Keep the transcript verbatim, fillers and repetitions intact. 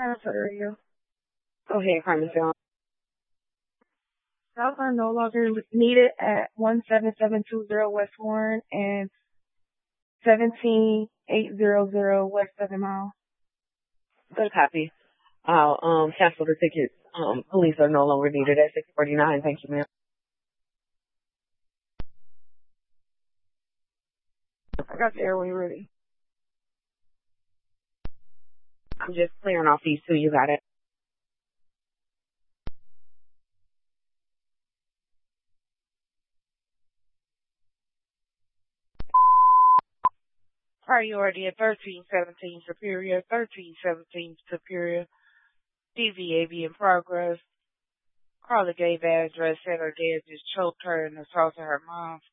Transfer you. Go ahead, Carmen. Jobs are no longer needed at one seven seven two zero West Warren and seventeen eight hundred West Seven Mile. Good copy. I'll um cancel the ticket. Um, police are no longer needed at six forty-nine. Thank you, ma'am. I got the airway ready. I'm just clearing off these two. You got it. Priority at thirteen seventeen Superior, thirteen seventeen Superior, D V A B in progress. Carla gave address, said her dad just choked her and assaulted her mom.